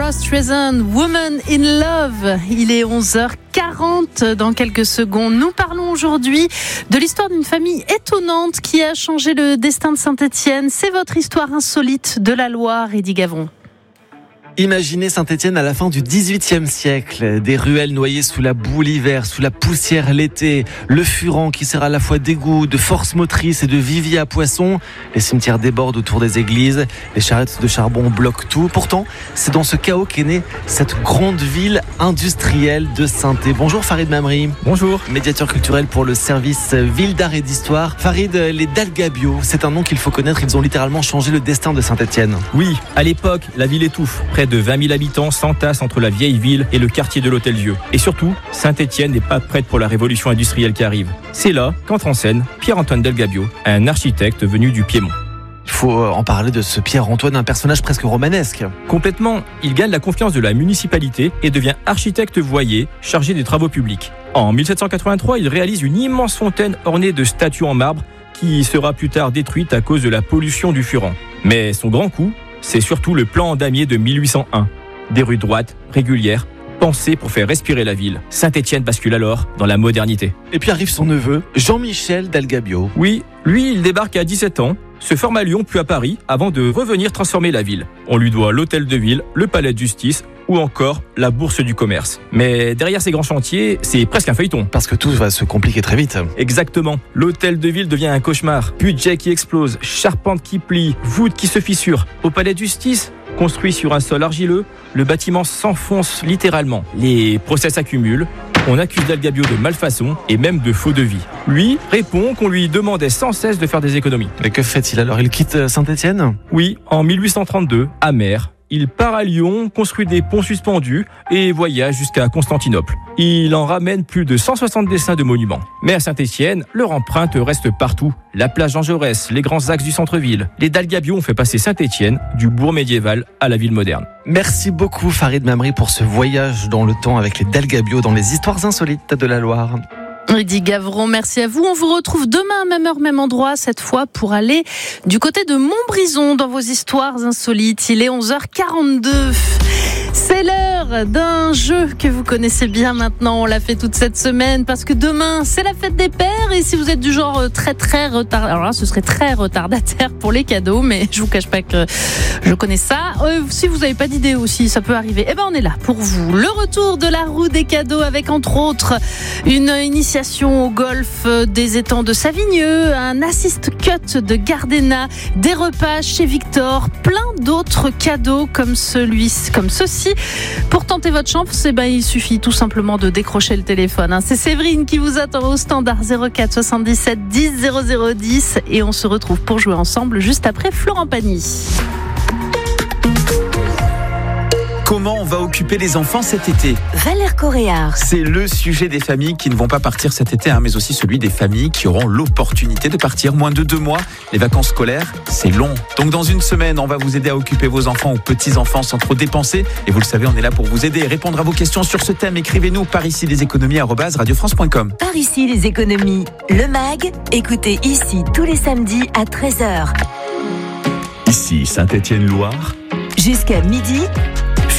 Barbra Streisand, Woman in Love. Il est 11h40 dans quelques secondes. Nous parlons aujourd'hui de l'histoire d'une famille étonnante qui a changé le destin de Saint-Étienne. C'est votre histoire insolite de la Loire, Eddy Gavron. Imaginez Saint-Étienne à la fin du XVIIIe siècle. Des ruelles noyées sous la boue l'hiver, sous la poussière l'été. Le Furan qui sert à la fois d'égout, de force motrice et de vivier à poissons. Les cimetières débordent autour des églises. Les charrettes de charbon bloquent tout. Pourtant, c'est dans ce chaos qu'est née cette grande ville industrielle de Saint-Étienne. Bonjour Farid Mamri. Bonjour. Médiateur culturel pour le service Ville d'Art et d'Histoire. Farid, les Dalgabios, c'est un nom qu'il faut connaître. Ils ont littéralement changé le destin de Saint-Étienne. Oui, à l'époque, la ville étouffe. Près de 20 000 habitants s'entassent entre la vieille ville et le quartier de l'Hôtel-Dieu. Et surtout, Saint-Étienne n'est pas prête pour la révolution industrielle qui arrive. C'est là qu'entre en scène Pierre-Antoine Dalgabio, un architecte venu du Piémont. Il faut en parler de ce Pierre-Antoine, un personnage presque romanesque. Complètement, il gagne la confiance de la municipalité et devient architecte voyer, chargé des travaux publics. En 1783, il réalise une immense fontaine ornée de statues en marbre qui sera plus tard détruite à cause de la pollution du Furan. Mais son grand coup, c'est surtout le plan en damier de 1801. Des rues droites, régulières, pensées pour faire respirer la ville. Saint-Étienne bascule alors dans la modernité. Et puis arrive son neveu, Jean-Michel Dalgabio. Oui, lui, il débarque à 17 ans, se forme à Lyon puis à Paris avant de revenir transformer la ville. On lui doit l'hôtel de ville, le palais de justice ou encore la bourse du commerce. Mais derrière ces grands chantiers, c'est presque un feuilleton. Parce que tout va se compliquer très vite. Exactement. L'hôtel de ville devient un cauchemar. Budget qui explose, charpente qui plie, voûte qui se fissure. Au palais de justice, construit sur un sol argileux, le bâtiment s'enfonce littéralement. Les procès s'accumulent. On accuse Dalgabio de malfaçon et même de faux devis. Lui répond qu'on lui demandait sans cesse de faire des économies. Mais que fait-il alors ? Il quitte Saint-Étienne ? Oui, en 1832, amer, il part à Lyon, construit des ponts suspendus et voyage jusqu'à Constantinople. Il en ramène plus de 160 dessins de monuments. Mais à Saint-Étienne, leur empreinte reste partout. La plage Jean Jaurès, les grands axes du centre-ville. Les Dalgabios ont fait passer Saint-Étienne du bourg médiéval à la ville moderne. Merci beaucoup Farid Mamri pour ce voyage dans le temps avec les Dalgabios dans les histoires insolites de la Loire. Eddy Gavron, merci à vous. On vous retrouve demain, même heure, même endroit, cette fois pour aller du côté de Montbrison dans vos histoires insolites. Il est 11h42. C'est l'heure d'un jeu que vous connaissez bien maintenant. On l'a fait toute cette semaine parce que demain, c'est la fête des pères. Et si vous êtes du genre très retardataire, alors là, ce serait très retardataire pour les cadeaux, mais je vous cache pas que je connais ça. Si vous n'avez pas d'idée aussi, ça peut arriver. Eh ben, on est là pour vous. Le retour de la roue des cadeaux avec entre autres une initiation au golf des étangs de Savigneux, un assist cut de Gardena, des repas chez Victor, plein d'autres cadeaux comme ceci. Pour tenter votre chance, il suffit tout simplement de décrocher le téléphone. C'est Séverine qui vous attend au standard 04 77 10 00 10 et on se retrouve pour jouer ensemble juste après Florent Pagny. Comment on va occuper les enfants cet été ? Valère Coréard. C'est le sujet des familles qui ne vont pas partir cet été, mais aussi celui des familles qui auront l'opportunité de partir moins de 2 mois. Les vacances scolaires, c'est long. Donc dans une semaine, on va vous aider à occuper vos enfants ou petits-enfants sans trop dépenser. Et vous le savez, on est là pour vous aider et répondre à vos questions sur ce thème. Écrivez-nous par ici les économies @radiofrance.com. Par ici les économies. Le MAG, écoutez ici tous les samedis à 13h. Ici Saint-Étienne-Loire. Jusqu'à midi,